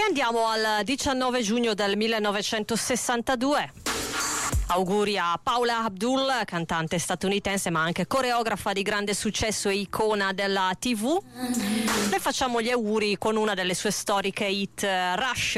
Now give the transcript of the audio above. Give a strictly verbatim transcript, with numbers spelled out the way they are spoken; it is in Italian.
andiamo al diciannove giugno del millenovecentosessantadue. Auguri a Paula Abdul, cantante statunitense ma anche coreografa di grande successo e icona della tivù. Le facciamo gli auguri con una delle sue storiche hit, Rush,